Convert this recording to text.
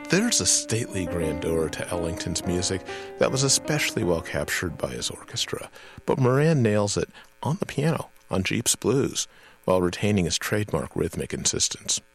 There's a stately grandeur to Ellington's music that was especially well captured by his orchestra, but Moran nails it on the piano on Jeep's Blues while retaining his trademark rhythmic insistence.